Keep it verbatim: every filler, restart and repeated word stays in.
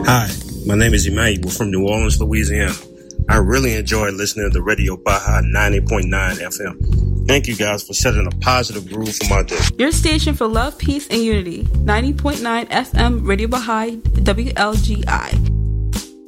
Hi, my name is Emmanuel from New Orleans, Louisiana. I really enjoy listening to Radio Baja ninety point nine F M. Thank you guys for setting a positive groove for my day. Your station for love, peace, and unity. ninety point nine F M Radio Baja W L G I.